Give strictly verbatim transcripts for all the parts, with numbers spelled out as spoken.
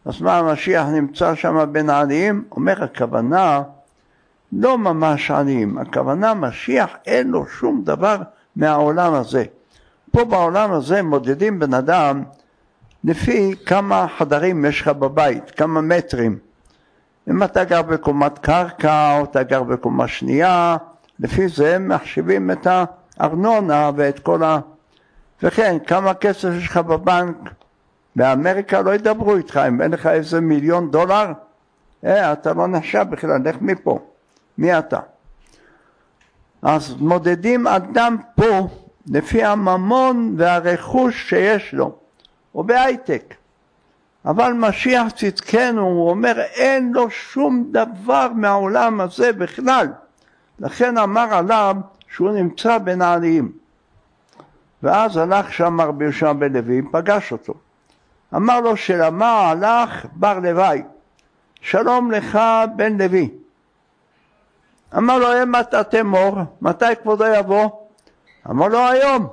אז מה, המשיח נמצא שם בין העניים? אומר הכוונה, לא ממש עניים, הכוונה משיח אין לו שום דבר מהעולם הזה. פה בעולם הזה מודדים בן אדם לפי כמה חדרים יש לך בבית, כמה מטרים. אם אתה גר בקומת קרקע או אתה גר בקומה שנייה, לפי זה הם מחשיבים את הארנונה ואת כל ה... וכן, כמה כסף יש לך בבנק? באמריקה לא ידברו איתך, אם אין לך איזה מיליון דולר, אה, אתה לא נחשב בכלל, לך מפה. מי אתה? אז מודדים אדם פה לפי הממון והרכוש שיש לו, או בהייטק. אבל משיח צדקנו, הוא אומר, אין לו שום דבר מהעולם הזה בכלל. לכן אמר עליו שהוא נמצא בין העניים. ואז הלך שם רבי יהושע בן לוי, פגש אותו. אמר לו, שלמה הלך בר לוי, שלום לך בן לוי. אמר לו, אם אתה תמור, מתי כבודו יבוא? אמר לו, היום.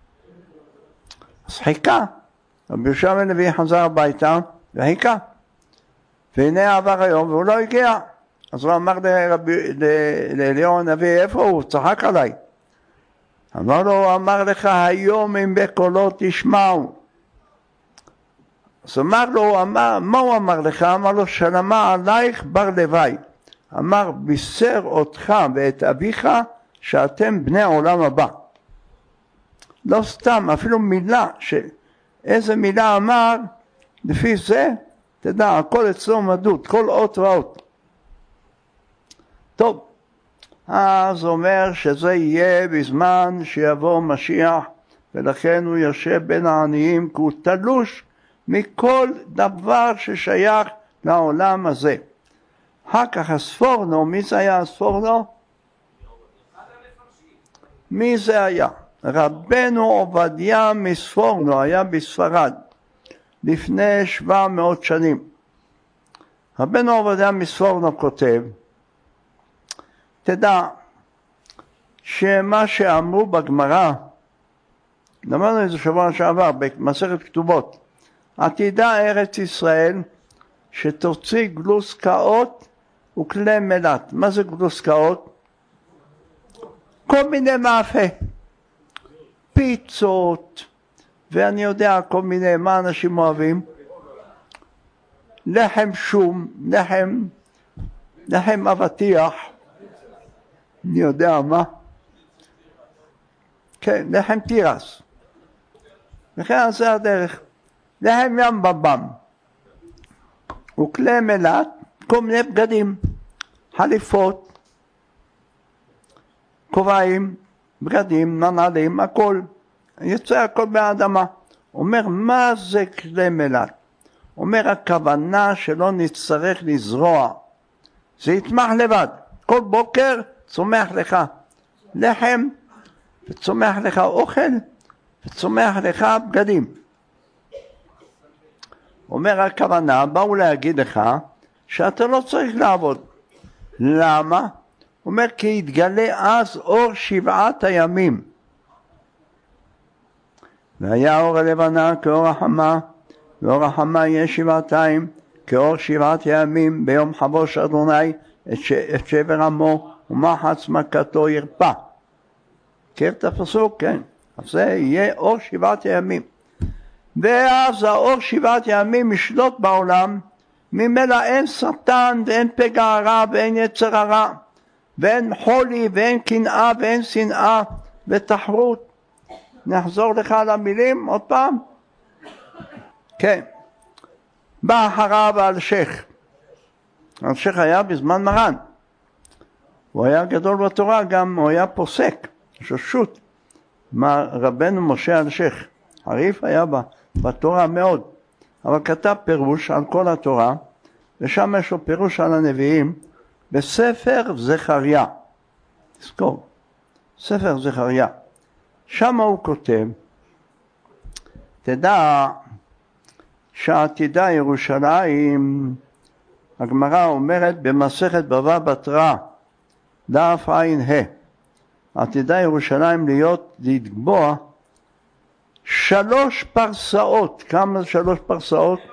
אז חיכה. רבי יהושע בן לוי חזר הביתה וחיכה. והנה עבר היום והוא לא הגיע. אז הוא אמר לאליהו הנביא, איפה הוא? צחק עליי. אמר לו, הוא אמר לך, היום אם בקולו תשמעו. אז אמר לו, אמר, מה הוא אמר לך? אמר לו, שלמה עלייך בר לוי. אמר, בישר אותך ואת אביך שאתם בני העולם הבא. לא סתם, אפילו מילה, ש... איזה מילה אמר, לפי זה, תדע, הכל אצלו מדוד, כל אות ואות. טוב, אז אומר שזה יהיה בזמן שיבוא משיח, ולכן הוא יושב בין העניים, כי הוא תלוש מכל דבר ששייך לעולם הזה. אחר כך הספורנו, מי זה היה הספורנו? מי זה היה? רבנו עובדיה מספורנו, היה בספרד, לפני שבע מאות שנים. רבנו עובדיה מספורנו כותב, תדע שמה שאמרו בגמרא, למדנו את זה שבוע שעבר, במסכת כתובות, עתידה ארץ ישראל שתוציא גלוסקאות וכלי מלט. מה זה גלוסקאות? כל מיני מאפה, פיצות, ואני יודע כל מיני, מה אנשים אוהבים? לחם שום, לחם, לחם אבטיח, אני יודע מה? כן, לחם תירס. וכן זה הדרך. לחם ים בבם. וכלי מלט, כל מיני בגדים, חליפות, כובעים, בגדים, נעלים, הכל. יוצא הכל באדמה. אומר, מה זה כלי מלט? אומר, הכוונה שלא נצטרך לזרוע. זה יתמח לבד. כל בוקר צומח לך לחם, וצומח לך אוכל, וצומח לך בגדים. אומר הכוונה, באו להגיד לך שאתה לא צריך לעבוד. למה? אומר, כי יתגלה אז אור שבעת הימים. והיה אור הלבנה כאור החמה, ואור החמה יהיה שבעתיים, כאור שבעת הימים, ביום חבוש אדוני את, ש... את שבר עמו, ומחץ מכתו ירפא. מכיר את הפסוק? כן. אז זה יהיה אור שבעת הימים. ואז האור שבעת ימים ישלוט בעולם, ממילא אין שטן ואין פגע הרע ואין יצר הרע, ואין חולי ואין קנאה ואין שנאה ותחרות. נחזור לך על המילים עוד פעם? כן. בא אחריו אלשיך. אלשיך היה בזמן מרן. הוא היה גדול בתורה, גם הוא היה פוסק, שושות. מה רבנו משה אלשיך. חריף היה בה. בתורה מאוד, אבל כתב פירוש על כל התורה, ושם יש לו פירוש על הנביאים, בספר זכריה. תזכור, ספר זכריה. שם הוא כותב, תדע שעתידה ירושלים, הגמרא אומרת במסכת בבא בתרא, דף עין ה', עתידה ירושלים להיות, להתגבוע, שלוש פרסאות. כמה שלוש פרסאות?